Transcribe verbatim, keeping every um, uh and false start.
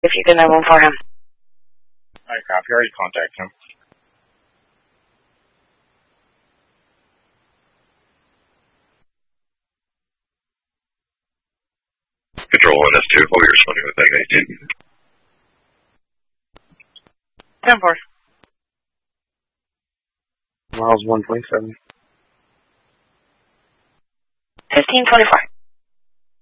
If you can have one for him. I copy. I already contacted him. Control one S two, while you're responding with Magnet eighteen. ten four. Miles one twenty-seven. fifteen twenty-four.